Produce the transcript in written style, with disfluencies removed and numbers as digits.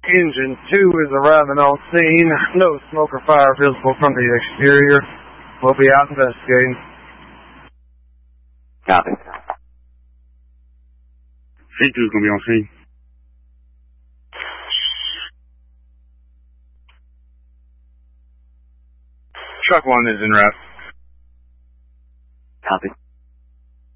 Engine 2 is arriving on scene. No smoke or fire visible from the exterior. We'll be out investigating. Copy. C2 is going to be on scene. Truck 1 is en route. Copy.